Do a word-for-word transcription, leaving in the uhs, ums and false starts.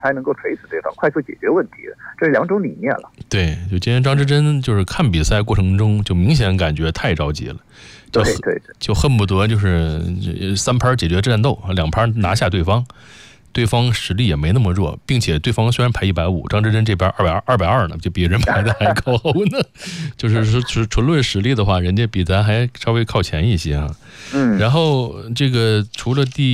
才能够锤死对方，快速解决问题的，这是两种理念了。 对，就今天张之臻就是看比赛过程中就明显感觉太着急了，就对对， 就恨不得就是三拍解决战斗，两拍拿下对方。对方实力也没那么弱，并且对方虽然排一百五，张之臻这边二百二二百二呢，就比人排的还高呢。就是说纯纯论实力的话，人家比咱还稍微靠前一些啊。 嗯， 然后这个除了第